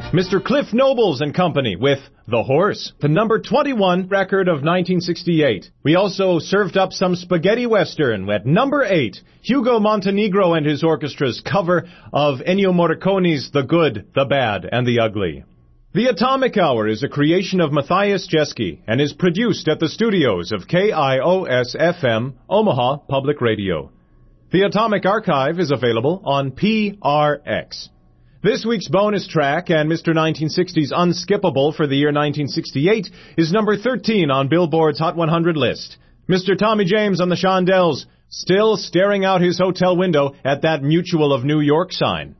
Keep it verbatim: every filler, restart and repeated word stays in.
Mister Cliff Nobles and Company with The Horse, the number twenty-one record of nineteen sixty-eight. We also served up some spaghetti western at number eight, Hugo Montenegro and his orchestra's cover of Ennio Morricone's The Good, the Bad, and the Ugly. The Atomic Hour is a creation of Matthias Jeske and is produced at the studios of K I O S F M, Omaha Public Radio. The Atomic Archive is available on P R X. This week's bonus track and Mister nineteen sixty's Unskippable for the year nineteen sixty-eight is number thirteen on Billboard's Hot one hundred list. Mister Tommy James on the Shondells, still staring out his hotel window at that Mutual of New York sign.